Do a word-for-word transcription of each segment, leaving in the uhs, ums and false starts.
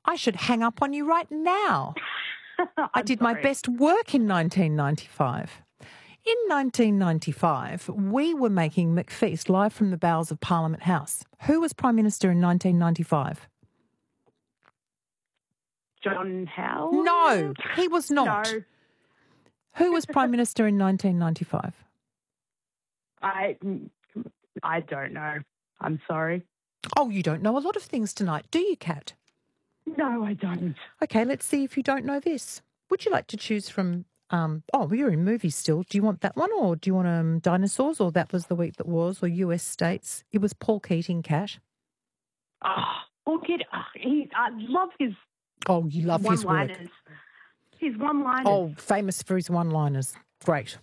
I should hang up on you right now. I did sorry. my best work in nineteen ninety-five. In nineteen ninety-five, we were making McFeast live from the bowels of Parliament House. Who was Prime Minister in nineteen ninety-five? John Howard? No, he was not. No. Who was Prime Minister in nineteen ninety-five? I, I don't know. I'm sorry. Oh, you don't know a lot of things tonight, do you, Kat? No, I don't. Okay, let's see if you don't know this. Would you like to choose from, um, oh, you're in movies still. Do you want that one or do you want um, Dinosaurs or That Was the Week That Was or U S States? It was Paul Keating, Kat. Oh, Paul Kid, oh, he, I love his Oh, you love his work. one-liners. His one-liners. Oh, famous for his one-liners. Great.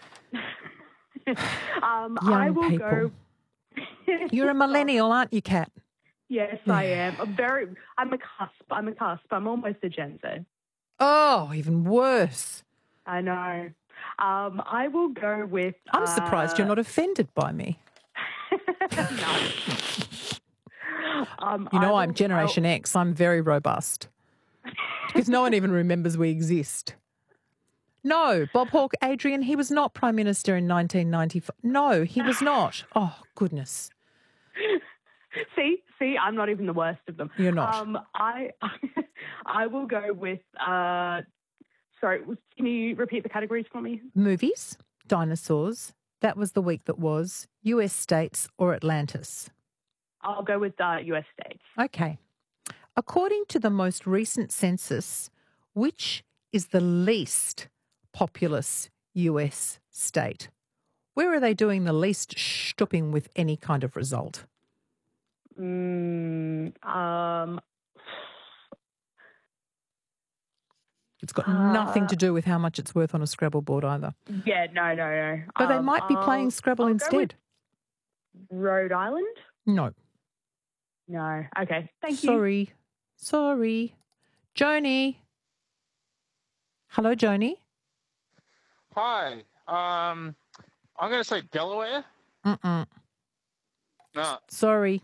um, Young I will people. go. You're a millennial, aren't you, Kat? Yes, I am. I'm very. I'm a cusp. I'm a cusp. I'm almost a Gen Z. Oh, even worse. I know. Um, I will go with. I'm surprised uh, you're not offended by me. no. um, You know, I I'm will- Generation I'll- X. I'm very robust. Because no one even remembers we exist. No, Bob Hawke, Adrian, he was not Prime Minister in nineteen ninety-five. No, he was not. Oh, goodness. See, see, I'm not even the worst of them. You're not. Um, I, I will go with. Uh, sorry, can you repeat the categories for me? Movies, Dinosaurs, That Was the Week That Was, U S States or Atlantis. I'll go with uh, U S States. Okay. According to the most recent census, which is the least populous U S state? Where are they doing the least stopping with any kind of result? Mm, um, It's got Uh, nothing to do with how much it's worth on a Scrabble board either. yeah, no, no, no. But they Um, might be playing I'll- Scrabble I'll go instead. with Rhode Island? No. No. Okay. Thank you. Sorry. Sorry. Joni. Hello, Joni. Hi. Um, I'm going to say Delaware. Mm-mm. No. Sorry.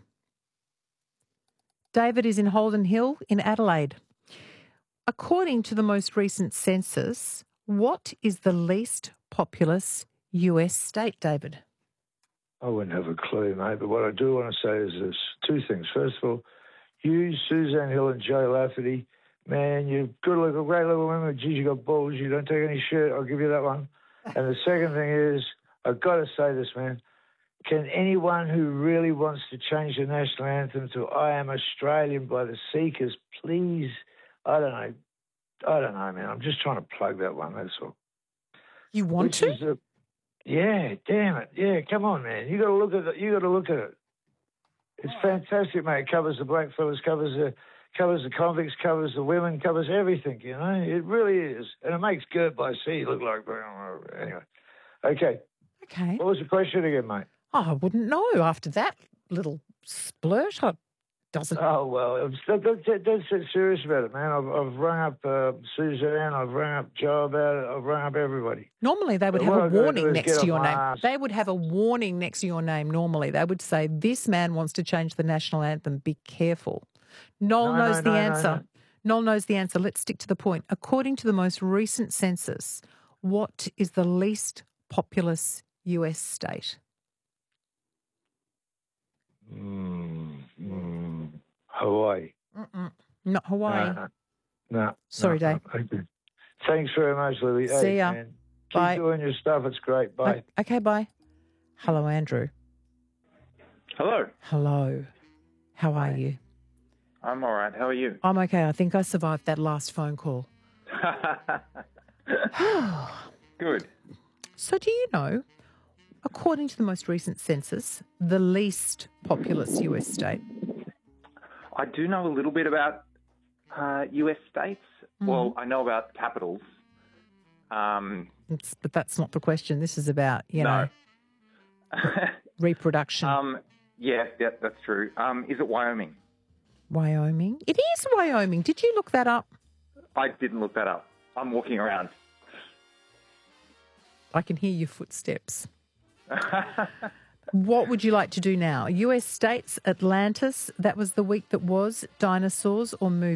David is in Holden Hill in Adelaide. According to the most recent census, what is the least populous U S state, David? I wouldn't have a clue, mate, but what I do want to say is this. Two things. First of all, you, Suzanne Hill and Joe Lafferty, man, you're good looking, great little women. Geez, you got balls. You don't take any shit. I'll give you that one. And the second thing is, I've got to say this, man. Can anyone who really wants to change the national anthem to I Am Australian by the Seekers, please, I don't know. I don't know, man. I'm just trying to plug that one, that's all. You want Which to? is a, yeah, damn it. Yeah, come on, man. You got to look at it. You got to look at it. It's fantastic, mate. It covers the black fellas, covers the covers the convicts, covers the women, covers everything. You know, it really is, and it makes Gert by Sea look like anyway. Okay. Okay. What was the question again, mate? Oh, I wouldn't know after that little splurt. I doesn't. Oh well, I'm that, that, that's that's serious about it, man. I've, I've rung up uh, Suzanne, I've rung up Joe about it, I've rung up everybody. Normally, they would But have what a I've got to do warning is next get to off your my name. arse. They would have a warning next to your name. Normally, they would say, "This man wants to change the national anthem. Be careful." Noel No, knows no, the no, no, answer. no. Noel knows the answer. Let's stick to the point. According to the most recent census, what is the least populous U S state? Mm, mm, Hawaii. Mm-mm. Not Hawaii. No, no, Sorry, no, Dave. no. Okay. Thanks very much, Lily. See Hey, ya. man, keep Bye. doing your stuff. It's great. Bye. O- Okay, bye. Hello, Andrew. Hello. Hello. How are you? I'm all right. How are you? I'm okay. I think I survived that last phone call. Good. So do you know, according to the most recent census, the least populous U S state? I do know a little bit about uh, U S states. Mm-hmm. Well, I know about capitals. Um, It's, but that's not the question. This is about, you no. know, reproduction. um, yeah, yeah, that's true. Um, is it Wyoming? Wyoming? It is Wyoming. Did you look that up? I didn't look that up. I'm walking around. I can hear your footsteps. What would you like to do now? U S states, Atlantis, That Was the Week That Was, Dinosaurs, or movies?